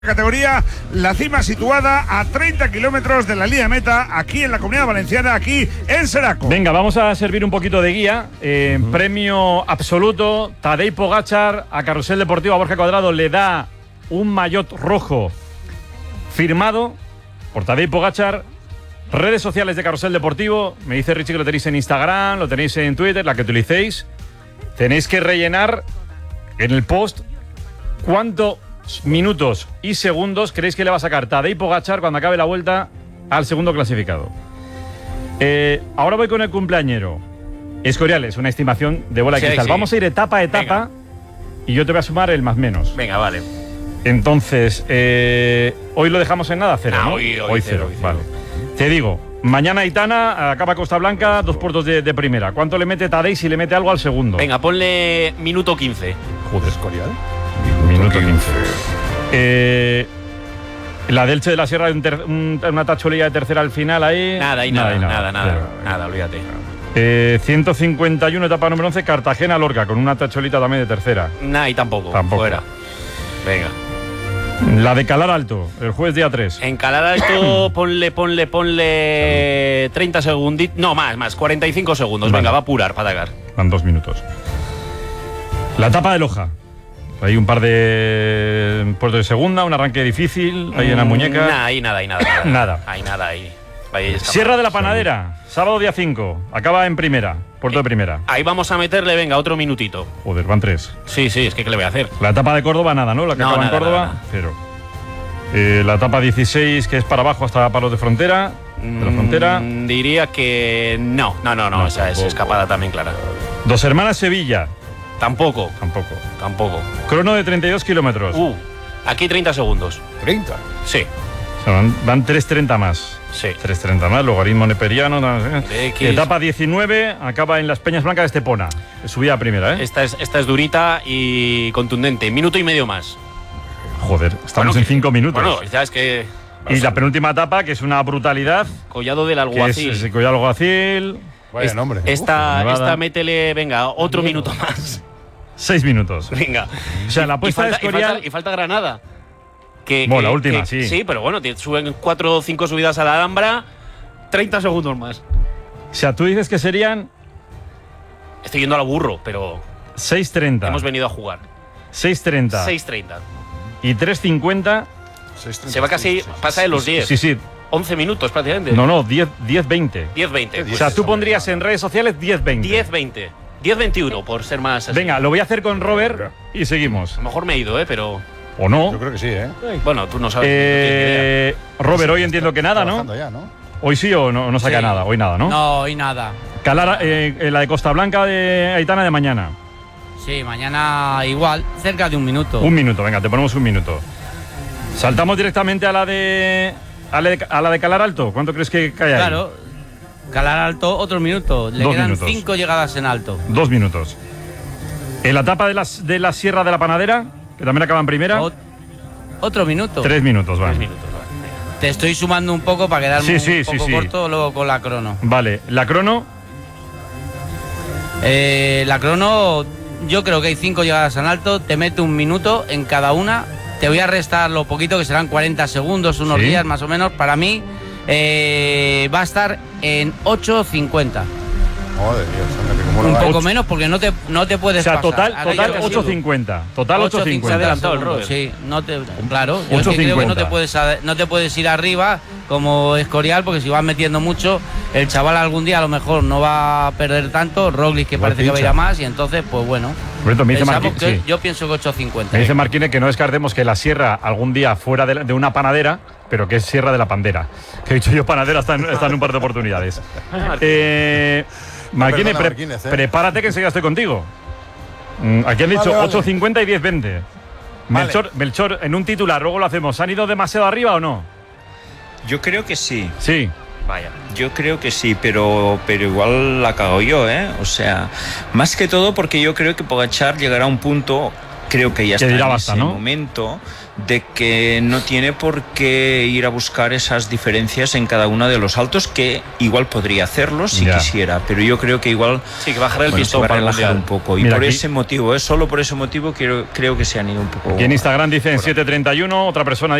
Categoría, la cima situada a 30 kilómetros de la línea de meta, aquí en la Comunidad Valenciana, aquí en Seraco. Venga, vamos a servir un poquito de guía. Premio absoluto, Tadej Pogačar a Carrusel Deportivo, a Borja Cuadrado le da un maillot rojo firmado por Tadej Pogačar. Redes sociales de Carrusel Deportivo, me dice Richie que lo tenéis en Instagram, lo tenéis en Twitter, la que utilicéis. Tenéis que rellenar en el post cuánto minutos y segundos creéis que le va a sacar Tadej Pogačar cuando acabe la vuelta al segundo clasificado. Ahora voy con el cumpleañero. Escoriales, una estimación de bola de cristal. Sí. Vamos a ir etapa a etapa. Venga. Y yo te voy a sumar el más menos. Venga, vale. Entonces, hoy lo dejamos en nada, cero, ¿no? Hoy cero. Vale. Te digo, mañana Aitana, acaba Costa Blanca, 2 puertos de primera. ¿Cuánto le mete Tadej si le mete algo al segundo? Venga, ponle minuto 15. Joder, Escorial. Minuto 15. La del Elche de la Sierra, una tacholilla de tercera al final ahí. Nada, olvídate. 151, etapa número 11, Cartagena-Lorca, con una tacholita también de tercera. Nada, y tampoco. Fuera. Venga. La de Calar Alto, el jueves día 3. En Calar Alto, ponle 30 segunditos. No, más, 45 segundos. Vale. Venga, va a apurar para atacar. Van 2 minutos. La etapa de Loja. Hay un par de puertos de segunda, un arranque difícil, ahí en la muñeca. Nada. Nada. Hay nada ahí. Sierra de la Panadera, sábado día 5, acaba en primera, puerto de primera. Ahí vamos a meterle, venga, otro minutito. Joder, van 3. Sí, es que ¿qué le voy a hacer? La etapa de Córdoba, nada, ¿no? La que acaba en Córdoba, 0. La etapa 16, que es para abajo hasta Palos de Frontera. De la Frontera. Diría que no, esa es escapada también clara. Dos Hermanas Sevilla. Tampoco. Crono de 32 kilómetros. Aquí 30 segundos. ¿30? Sí. O sea, van 3.30 más. Sí. 3.30 más, logaritmo neperiano. Etapa 19, acaba en las Peñas Blancas de Estepona. Subida a primera, ¿eh? Esta es durita y contundente. Minuto y medio más. Joder, estamos en 5 minutos. Bueno, ya es que... Y la penúltima etapa, que es una brutalidad. Collado del Alguacil. Es el Collado del Alguacil. Vaya nombre. Esta métele, venga, otro minuto más. 6 minutos. Venga. O sea, la apuesta de Escorial... Y falta Granada. Bueno, la última, sí. Sí, pero bueno, suben 4 o 5 subidas a la Alhambra, 30 segundos más. O sea, tú dices que serían... Estoy yendo al burro, pero... 6.30. Hemos venido a jugar. 6.30. 6.30. Y 3.50... Se va casi... Pasa de los 10. Sí. 11 minutos prácticamente. No, 10-20. 10-20. O sea, tú pondrías en redes sociales 10-20. 10-20. 10-21, por ser más así. Venga, lo voy a hacer con Robert y seguimos. A lo mejor me he ido, pero... ¿O no? Yo creo que sí, ¿eh? Bueno, tú no sabes. Robert, hoy entiendo que nada, ¿no? Ya, ¿no? Hoy sí o no saca nada. Hoy nada, ¿no? No, hoy nada. La de Costa Blanca de Aitana de mañana. Sí, mañana igual, cerca de 1 minuto. 1 minuto, venga, te ponemos 1 minuto. Saltamos directamente a la de Calar Alto. ¿Cuánto crees que cae ahí? Claro, Calar Alto, otro minuto. Le quedan 5 llegadas en alto. 2 minutos. En la etapa de la Sierra de la Panadera, que también acaba en primera. Otro minuto. 3 minutos, vale. 3 minutos, vale. Te estoy sumando un poco para quedarme un poco corto luego con la crono. Vale, ¿la crono? La crono, yo creo que hay 5 llegadas en alto. Te mete 1 minuto en cada una. Te voy a restar lo poquito, que serán 40 segundos, unos días más o menos. Para mí va a estar en 8.50. Joder, Dios, un poco menos porque no te puedes pasar. O sea, total 8.50. Total 8.50. Se ha adelantado el Robert. Sí, claro. Yo creo que no te puedes ir arriba como Escorial, porque si vas metiendo mucho, el chaval algún día a lo mejor no va a perder tanto. Roglic, que parece que va a ir a más, y entonces, pues bueno. Yo pienso que 8.50. Me dice Marquine que no descartemos que la Sierra algún día fuera de una panadera, pero que es Sierra de la Pandera. Que he dicho yo, panadera está en un par de oportunidades. Marquine, prepárate que enseguida estoy contigo. Aquí han dicho 8.50 y 10.20. Melchor, en un titular, luego lo hacemos. ¿Han ido demasiado arriba o no? Yo creo que sí. Sí. Vaya. Yo creo que sí, pero igual la cago yo, ¿eh? O sea, más que todo porque yo creo que Pogačar llegará a un punto creo que ya está Que dirá en basta, ese ¿no? momento de que no tiene por qué ir a buscar esas diferencias en cada uno de los saltos, que igual podría hacerlo si Ya. quisiera, pero yo creo que igual Sí, que bajar el se pistón va a para el relajar Mundial. un poco, y Mira, por aquí- ese motivo, solo por ese motivo creo que se han ido un poco. Aquí en Instagram dicen 7:31, otra persona